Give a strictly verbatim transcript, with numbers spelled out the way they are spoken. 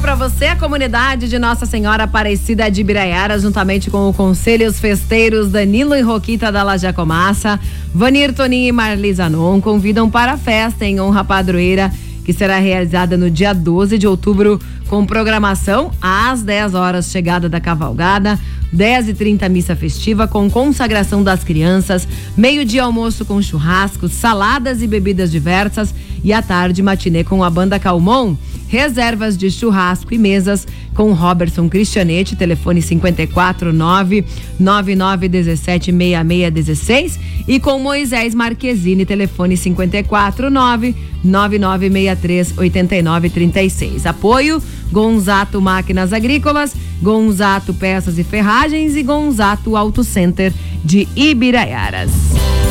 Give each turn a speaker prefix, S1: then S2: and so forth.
S1: para você, a comunidade de Nossa Senhora Aparecida de Ibiraiara, juntamente com o Conselho e os Festeiros Danilo e Roquita da La Jacomassa, Vanir, Toninho e Marli Zanon convidam para a festa em honra à padroeira, que será realizada no dia doze de outubro, com programação às dez horas, chegada da cavalgada, dez e trinta missa festiva com consagração das crianças, meio-dia almoço com churrascos, saladas e bebidas diversas e à tarde matinê com a banda Calmon. Reservas de churrasco e mesas com Robertson Cristianetti, telefone cinco quatro nove nove nove um sete seis seis um seis e com Moisés Marquezine, telefone cinco quatro nove nove nove seis três oito nove três seis. Apoio Gonzato Máquinas Agrícolas, Gonzato Peças e Ferragens e Gonzato Auto Center de Ibiraiaras.